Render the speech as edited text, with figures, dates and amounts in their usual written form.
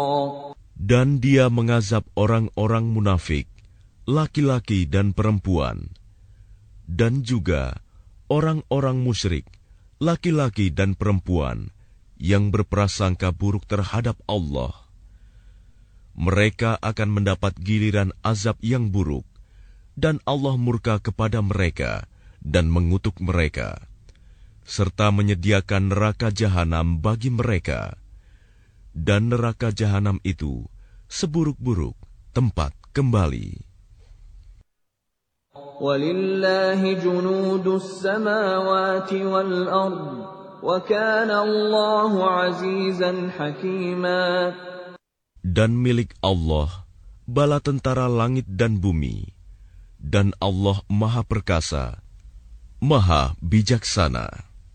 Dan Dia mengazab orang-orang munafik, laki-laki dan perempuan, dan juga orang-orang musyrik, laki-laki dan perempuan, yang berprasangka buruk terhadap Allah. Mereka akan mendapat giliran azab yang buruk, dan Allah murka kepada mereka dan mengutuk mereka, serta menyediakan neraka jahanam bagi mereka. Dan neraka jahanam itu seburuk-buruk tempat kembali. Walillahi junudus samawati wal ard, wa kana Allahu azizan hakima. Dan milik Allah bala tentara langit dan bumi, dan Allah Maha Perkasa, Maha Bijaksana.